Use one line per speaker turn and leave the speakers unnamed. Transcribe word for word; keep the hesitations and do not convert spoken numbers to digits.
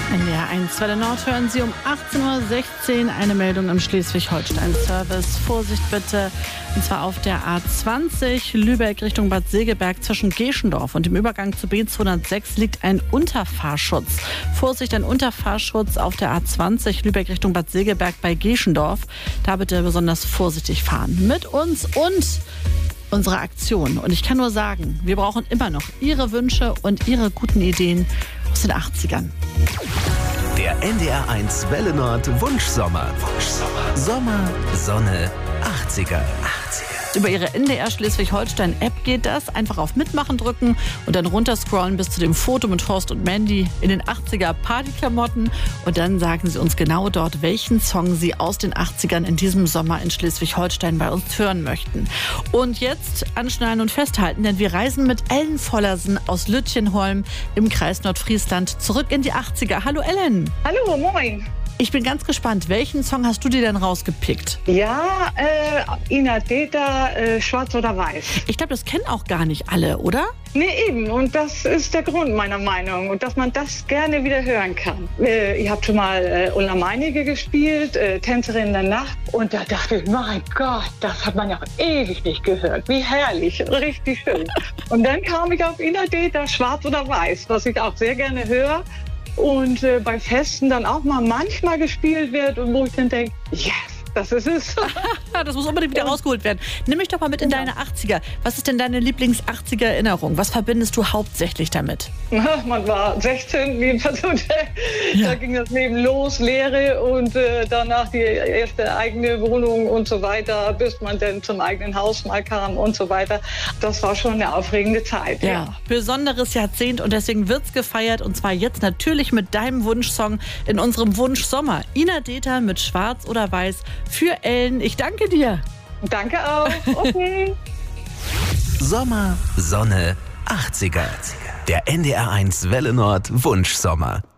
In der eins Welle Nord hören Sie um achtzehn Uhr sechzehn eine Meldung im Schleswig-Holstein-Service. Vorsicht bitte, und zwar auf der A zwanzig Lübeck Richtung Bad Segeberg zwischen Geschendorf und dem Übergang zu B zweihundertsechs liegt ein Unterfahrschutz. Vorsicht, ein Unterfahrschutz auf der A zwanzig Lübeck Richtung Bad Segeberg bei Geschendorf. Da bitte besonders vorsichtig fahren. Mit uns und unsere Aktion. Und ich kann nur sagen, wir brauchen immer noch Ihre Wünsche und Ihre guten Ideen aus den achtzigern.
Der N D R eins Welle Nord Wunschsommer. Wunschsommer. Sommer, Sonne, achtziger. achtziger.
Über Ihre N D R Schleswig-Holstein-App geht das. Einfach auf Mitmachen drücken und dann runterscrollen bis zu dem Foto mit Horst und Mandy in den achtziger Partyklamotten. Und dann sagen Sie uns genau dort, welchen Song Sie aus den achtzigern in diesem Sommer in Schleswig-Holstein bei uns hören möchten. Und jetzt anschnallen und festhalten, denn wir reisen mit Ellen Vollersen aus Lütjenholm im Kreis Nordfriesland zurück in die achtziger. Hallo Ellen.
Hallo, moin.
Ich bin ganz gespannt. Welchen Song hast du dir denn rausgepickt?
Ja, äh, Ina Deta, äh, Schwarz oder Weiß.
Ich glaube, das kennen auch gar nicht alle, oder?
Nee, eben. Und das ist der Grund meiner Meinung. Und dass man das gerne wieder hören kann. Äh, ihr habt schon mal äh, Ulla Meinecke gespielt, äh, Tänzerin der Nacht. Und da dachte ich, mein Gott, das hat man ja auch ewig nicht gehört. Wie herrlich, richtig schön. Und dann kam ich auf Ina Deta, Schwarz oder Weiß, was ich auch sehr gerne höre. Und äh, bei Festen dann auch mal manchmal gespielt wird und wo ich dann denke, yes, das ist es.
Das muss unbedingt wieder rausgeholt werden. Nimm mich doch mal mit in deine achtziger. Was ist denn deine Lieblings-achtziger-Erinnerung? Was verbindest du hauptsächlich damit?
Man war sechzehn, wie Person.
Ja.
Da ging das Leben los, Lehre und äh, danach die erste eigene Wohnung und so weiter, bis man dann zum eigenen Haus mal kam und so weiter. Das war schon eine aufregende Zeit.
Ja,
Ja.
besonderes Jahrzehnt und deswegen wird's gefeiert und zwar jetzt natürlich mit deinem Wunschsong in unserem Wunschsommer. Ina Deta mit Schwarz oder Weiß für Ellen. Ich danke dir.
Danke auch. Okay.
Sommer, Sonne, achtziger. Der N D R eins Welle Nord Wunschsommer.